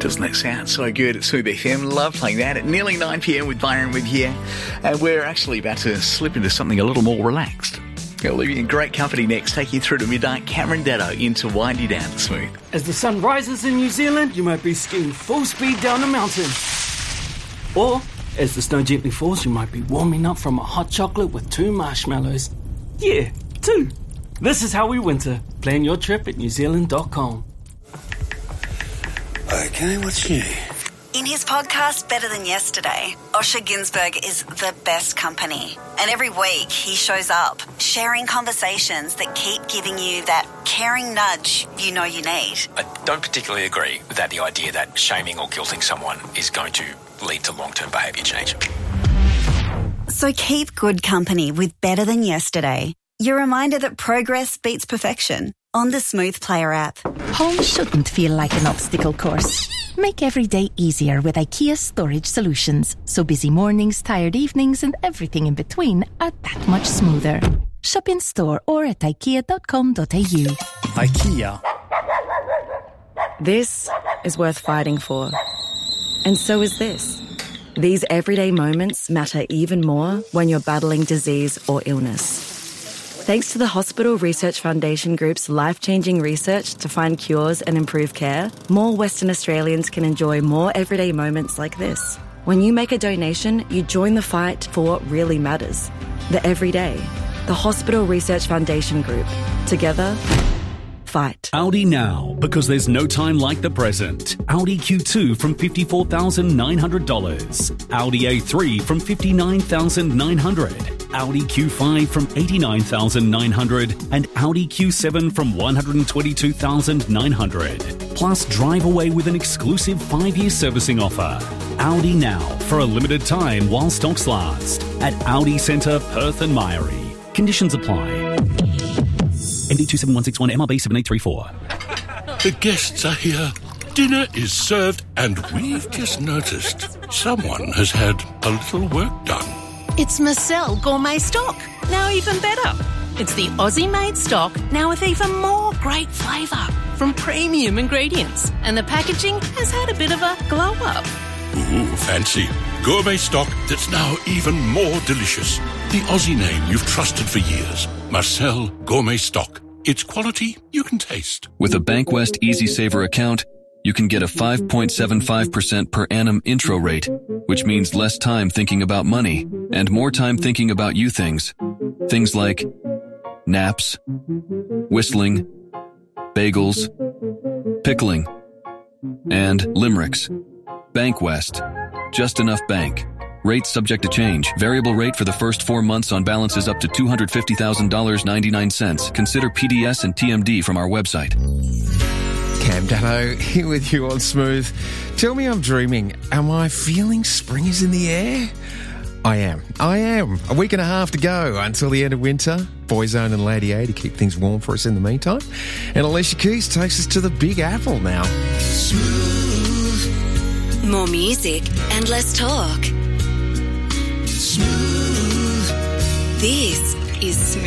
Doesn't that sound so good at Smooth FM? Love playing that at nearly 9 p.m. with Byron with you. And we're actually about to slip into something a little more relaxed. I'll leave you in great company next, take you through to midnight. Cameron Datto into Wind You Down Smooth. As the sun rises in New Zealand, you might be skiing full speed down a mountain. Or, as the snow gently falls, you might be warming up from a hot chocolate with 2 marshmallows. Yeah, 2. This is how we winter. Plan your trip at newzealand.com. Okay, what's new? In his podcast, Better Than Yesterday, Osher Günsberg is the best company. And every week he shows up, sharing conversations that keep giving you that caring nudge you know you need. I don't particularly agree with the idea that shaming or guilting someone is going to lead to long-term behaviour change. So keep good company with Better Than Yesterday. Your reminder that progress beats perfection on the Smooth Player app. Home shouldn't feel like an obstacle course. Make every day easier with IKEA Storage Solutions, so busy mornings, tired evenings and everything in between are that much smoother. Shop in store or at ikea.com.au. IKEA. This is worth fighting for. And so is this. These everyday moments matter even more when you're battling disease or illness. Thanks to the Hospital Research Foundation Group's life-changing research to find cures and improve care, more Western Australians can enjoy more everyday moments like this. When you make a donation, you join the fight for what really matters. The everyday. The Hospital Research Foundation Group. Together, fight. Audi now, because there's no time like the present. Audi Q2 from $54,900. Audi A3 from $59,900. Audi Q5 from $89,900 and Audi Q7 from $122,900. Plus, drive away with an exclusive 5-year servicing offer. Audi now, for a limited time while stocks last. At Audi Centre, Perth and Myrie. Conditions apply. MD 27161 MRB 7834. The guests are here. Dinner is served, and we've just noticed someone has had a little work done. It's Marcel Gourmet Stock, now even better. It's the Aussie-made stock, now with even more great flavour from premium ingredients. And the packaging has had a bit of a glow-up. Ooh, fancy. Gourmet stock that's now even more delicious. The Aussie name you've trusted for years. Marcel Gourmet Stock. It's quality you can taste. With a Bankwest Easy Saver account, you can get a 5.75% per annum intro rate, which means less time thinking about money and more time thinking about you things. Things like naps, whistling, bagels, pickling, and limericks. Bankwest. Just enough bank. Rate subject to change. Variable rate for the first 4 months on balances up to $250,000.99. Consider PDS and TMD from our website. Cam Datto here with you on Smooth. Tell me I'm dreaming. Am I feeling spring is in the air? I am. A week and a half to go until the end of winter. Boyzone and Lady A to keep things warm for us in the meantime. And Alicia Keys takes us to the Big Apple now. Smooth. More music and less talk. Smooth. This is Smooth.